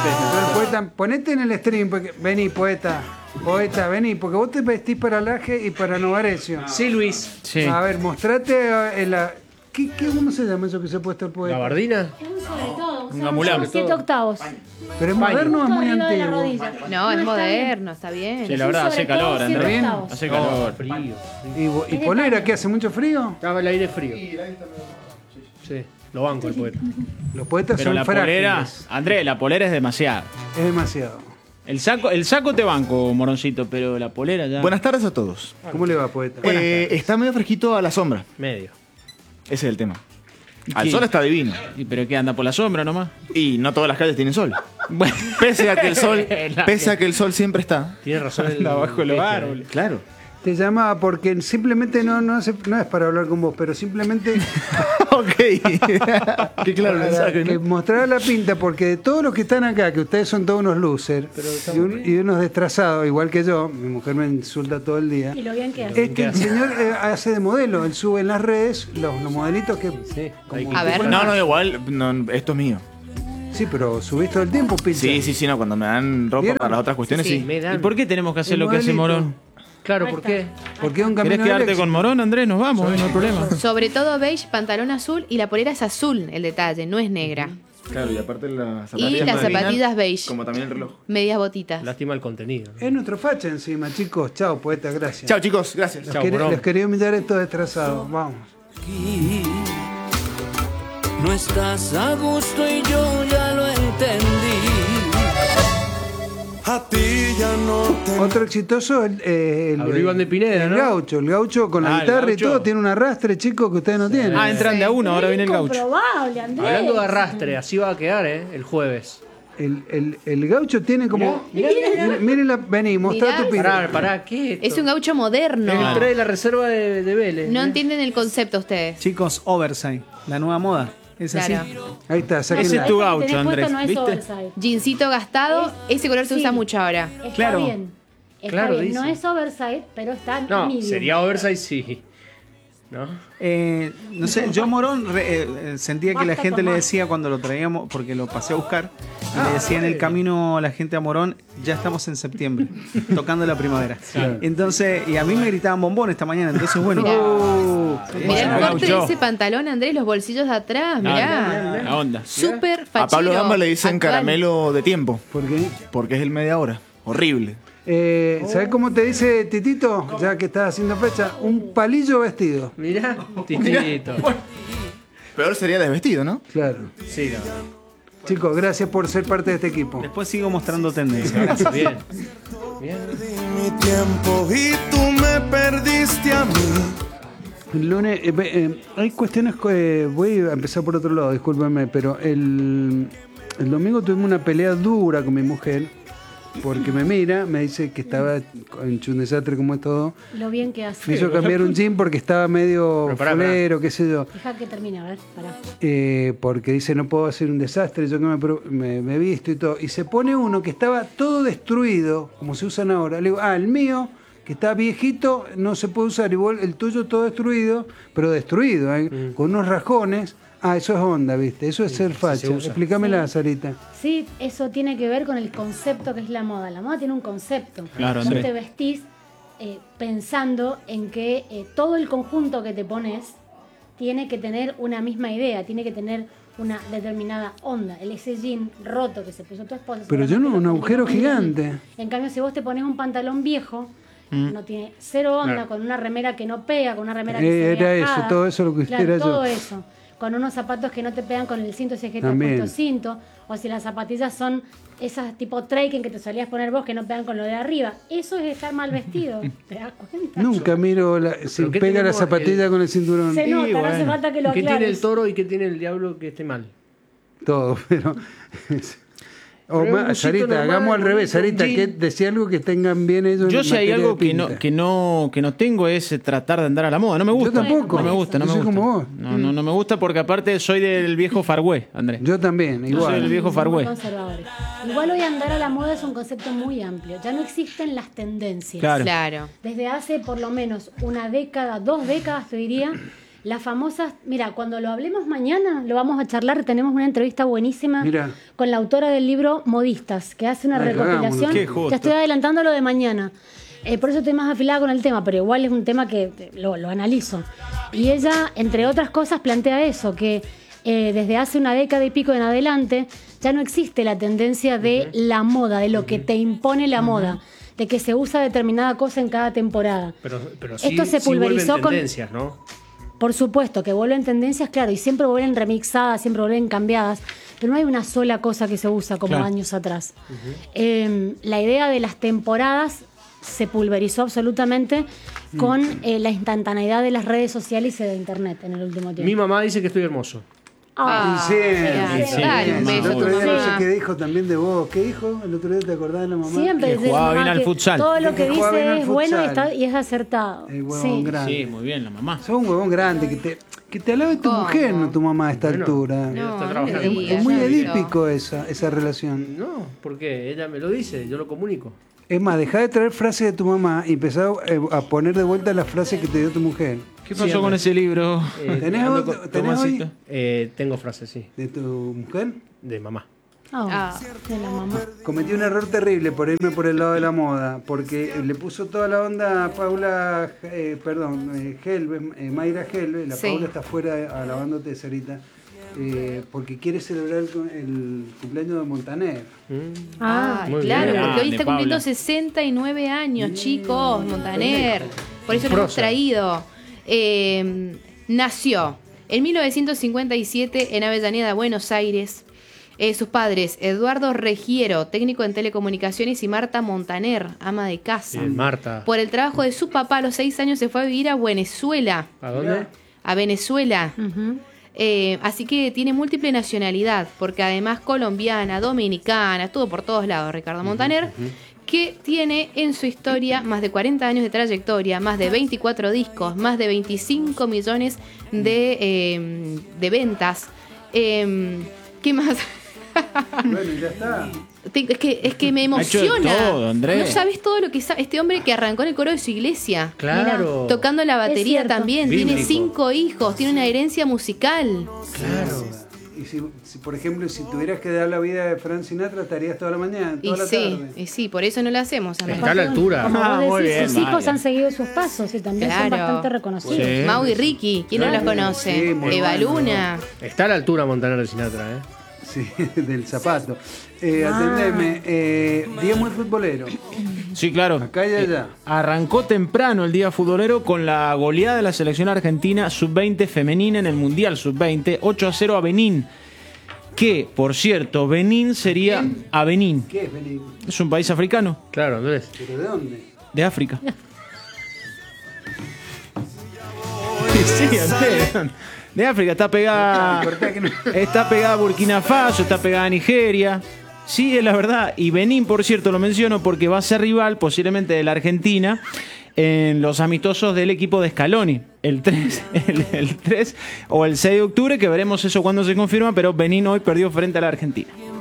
Pero, poeta, ponete en el stream, porque, vení, poeta, vení, porque vos te vestís para Laje y para Novarecio. Sí, Luis. Sí. A ver, mostrate la... ¿Cómo se llama eso que se ha puesto el poeta? ¿Gabardina? Es un sobre todo, Un gamulán. 7 octavos. Pero es moderno o es Justo muy arriba de la antiguo. rodilla. No, es está moderno, está bien. Sí, la verdad, hace Sobre todo, calor, 7 Andrés. octavos. Hace calor. Frío. ¿Y polera qué hace? ¿Mucho frío? Estaba el aire frío. Sí, lo banco el poeta. Los poetas Pero son la polera, frágiles. Andrés, la polera es demasiado. Es demasiado. El saco te banco, moroncito, pero la polera ya. Buenas tardes a todos. ¿Cómo le va, poeta? Está medio fresquito a la sombra. Medio. Ese es el tema. Al ¿Qué? sol está divino. ¿Y pero qué anda por la sombra nomás? Y no todas las calles tienen sol. Bueno, Pese a que el sol siempre está. Tiene razón el. anda bajo los este, árboles. Claro. Te llamaba porque simplemente no es para hablar con vos, pero simplemente Ok. Qué claro para mensaje, que ¿no? mostrar la pinta, porque de todos los que están acá, que ustedes son todos unos losers y unos destrazados, igual que yo, mi mujer me insulta todo el día. Y lo bien que hace. Es que el señor hace de modelo, él sube en las redes los modelitos que... Sí, como- A ver. No, igual, no, esto es mío. Sí, pero subís todo el tiempo, Pilcha. Sí, no, cuando me dan ropa ¿Vieron? para las otras cuestiones, sí. Me ¿Y dan. por qué tenemos que hacer El lo que hace modelito. Morón? Claro, Ahí ¿por está. qué? Porque es un camino ¿Querés del quedarte éxito. con Morón, Andrés? Nos vamos, no hay problema. Sobre todo beige, pantalón azul y la polera es azul, el detalle, no es negra. Claro, y aparte las Y las zapatillas beige, Como también el reloj. medias botitas. Lástima el contenido. ¿no? Es nuestro facha encima, chicos. Chao, poeta, gracias. Chao, chicos, gracias. Chao, Morón. Les quería humillar estos destrazados. Vamos. Aquí no estás a gusto y yo ya lo entendí. A ti ya no te... Otro exitoso, Habló Iván de Pineda, el ¿no? gaucho. El gaucho con la Ah, el guitarra y gaucho. todo tiene un arrastre, chico, que ustedes no tienen. Ah, entran de a uno, ahora viene el gaucho. Incomprobable, Andrés. Hablando de arrastre, así va a quedar, el jueves. El gaucho tiene como... Miren vení, mostrá Mirá. tu pinta. Pará, ¿qué es esto? Es un gaucho moderno. El trae la reserva de Vélez. No entienden el concepto ustedes. Chicos, oversize, la nueva moda. Es así. Claro. Ahí está, Ese sáquenla. es tu Ese que gaucho, tenés puesto Andrés. no es ¿Viste? oversize. Jeansito gastado, ese color se Sí. usa mucho ahora. Está Claro. bien. Está Claro, bien. dice. No es oversize, pero está No, medium. sería oversize sí. ¿No? No sé, yo Morón sentía que la Basta gente le tomar. decía cuando lo traíamos, porque lo pasé a buscar, y le decía en el camino a la gente a Morón, ya estamos en septiembre, tocando la primavera. Entonces, y a mí me gritaban bombón esta mañana, entonces bueno. Mirá el corte de Gaucho. ese pantalón, Andrés, los bolsillos de atrás, mirá. La onda. Súper fachero. A Pablo Gamba le dicen actual. caramelo de tiempo, ¿Por qué? porque es el media hora. Horrible. ¿Sabés cómo te dice Titito? Ya que estás haciendo fecha, un palillo vestido. Mirá, Titito. Peor sería desvestido, ¿no? Claro. Sí, no. Chicos, gracias por ser parte de este equipo. Después sigo mostrando tendencia. Bien. Bien. Mi tiempo y tú me perdiste a mí. El lunes, hay cuestiones que voy a empezar por otro lado, discúlpenme, pero el domingo tuvimos una pelea dura con mi mujer porque me mira, me dice que estaba hecho un desastre como es todo. Lo bien que hace. Me hizo cambiar un jean porque estaba medio Pero pará, fulero, qué sé yo. Deja que termine, a ver, pará. Porque dice no puedo hacer un desastre, yo que me he visto y todo. Y se pone uno que estaba todo destruido, como se usan ahora. Le digo, el mío, que está viejito, no se puede usar. Igual el tuyo todo destruido, pero destruido, con unos rajones. Eso es onda, ¿viste? Eso es ser facha. usa. Explícamela, Sarita. Sí, eso tiene que ver con el concepto que es la moda. La moda tiene un concepto. Claro, Vos Andrés. te vestís pensando en que todo el conjunto que te pones tiene que tener una misma idea, tiene que tener una determinada onda. Ese jean roto que se puso tu esposa. Pero yo no, seguramente un lo agujero combinó con gigante. jean. En cambio, si vos te pones un pantalón viejo, no tiene cero onda, Claro. con una remera que no pega, con una remera que se Era ve eso, ajada. todo eso lo que Claro, era yo. todo eso. Con unos zapatos que no te pegan con el cinto si es que te has También. puesto cinto, o si las zapatillas son esas tipo trekking que te solías poner vos que no pegan con lo de arriba. Eso es estar mal vestido, ¿te das cuenta? Nunca miro si ¿qué pega la tenemos? zapatilla con el cinturón. Se nota, no hace falta que lo ¿Qué tiene el aclares. toro y qué tiene el diablo que esté mal? Todo, pero... Pero es un busito Sarita, normal, hagamos al revés. bonito, un Sarita, jean. que decía algo que tengan bien ellos. Yo en si hay materia algo de que pinta. que no tengo es tratar de andar a la moda. No me gusta. Yo tampoco. No me gusta, no Yo me soy gusta. como vos. No me gusta porque aparte soy del viejo Far West, Andrés. Yo también, Yo soy el igual. viejo Far Muy West. conservadores. Igual hoy andar a la moda es un concepto muy amplio. Ya no existen las tendencias. Claro. Claro. Desde hace por lo menos una década, 2 décadas te diría, Las famosas, mira, cuando lo hablemos mañana, lo vamos a charlar, tenemos una entrevista buenísima Mirá. con la autora del libro Modistas, que hace una Ay, recopilación. hagámoslo. Qué justo. Ya estoy adelantando lo de mañana. Por eso estoy más afilada con el tema, pero igual es un tema que lo analizo. Y ella, entre otras cosas, plantea eso, que desde hace una década y pico en adelante ya no existe la tendencia de la moda, de lo que te impone la moda, de que se usa determinada cosa en cada temporada. Pero Esto se pulverizó vuelven con... tendencias, ¿no? Por supuesto, que vuelven tendencias, claro, y siempre vuelven remixadas, siempre vuelven cambiadas, pero no hay una sola cosa que se usa como Claro. años atrás. La idea de las temporadas se pulverizó absolutamente con la instantaneidad de las redes sociales y de internet en el último tiempo. Mi mamá dice que estoy hermoso. Ah, Sí, mira, sí, dale, sí. un beso El otro a tu día no sé mamá. qué dijo también de vos. ¿Qué dijo? El otro día te acordás de la mamá. siempre Que dice jugaba mamá bien al que futsal. todo lo que Que jugaba bien dice al es bueno futsal. y es acertado. El huevón Sí. grande. Sí, muy bien, la mamá. Sos un huevón grande que te alabe tu ¿Cómo? mujer, no tu mamá a esta Bueno, altura. Está No, no trabajando. me Es, digas, es muy no, edípico esa relación. No, porque ella me lo dice, yo lo comunico. Es más, dejá de traer frases de tu mamá y empezá a poner de vuelta las frases que te dio tu mujer. ¿Qué pasó con ese libro? ¿Tenés ando otro- con- tenés hoy Tomasito. Tengo frases, sí, de tu mujer? de mamá. Ah, de la mamá. Cometí un error terrible por irme por el lado de la moda, porque le puso toda la onda a Paula, Mayra Helve, la Sí. Paula está afuera alabándote, Sarita, porque quiere celebrar el cumpleaños de Montaner. Ah, Muy claro, bien. porque hoy Grande, está cumpliendo Paula. 69 años, chicos, Montaner. Por eso lo hemos Prosa. traído. Nació en 1957 en Avellaneda, Buenos Aires. Sus padres, Eduardo Regiero, técnico en telecomunicaciones, y Marta Montaner, ama de casa. Bien, Marta. Por el trabajo de su papá, a los 6 años se fue a vivir a Venezuela. ¿A dónde? A Venezuela. Ujú. Así que tiene múltiple nacionalidad, porque además colombiana, dominicana, estuvo por todos lados Ricardo Montaner, que tiene en su historia más de 40 años de trayectoria, más de 24 discos, más de 25 millones de ventas. ¿Qué más? Bueno, y ya está. Es que me Ha hecho de emociona. todo, Andrés. No sabes todo lo que sabe este hombre que arrancó en el coro de su iglesia. Claro. Tocando la batería cierto. también. Tiene Bíblico. 5 hijos, tiene una herencia musical. Claro. Y si, por ejemplo, si tuvieras que dar la vida de Frank Sinatra, estarías toda la mañana, Y toda la sí, tarde. y sí, por eso no lo hacemos. amigo. Está a la altura. Como Ah, vos muy decís, bien, sus hijos vale. han seguido sus pasos y también son Claro. bastante reconocidos. Sí. Mau y Ricky, ¿quién no los conoce? Sí, muy Eva bueno. Luna. Está a la altura Montaner de Sinatra, ¿eh? Sí, del zapato. Atendeme, día muy futbolero. Sí, claro. Acá y allá. Arrancó temprano el día futbolero con la goleada de la selección argentina sub-20 femenina en el Mundial sub-20, 8-0 a Benín. Que, por cierto, Benín sería a Benín. ¿Qué es Benín? Es un país africano, Claro, Andrés. ¿Pero de dónde? de África. Sí, Andrés. De África, está pegada a Burkina Faso, está pegada a Nigeria. Sí, es la verdad. Y Benín, por cierto, lo menciono porque va a ser rival posiblemente de la Argentina en los amistosos del equipo de Scaloni. El 3 o el 6 de octubre, que veremos eso cuando se confirma, pero Benín hoy perdió frente a la Argentina.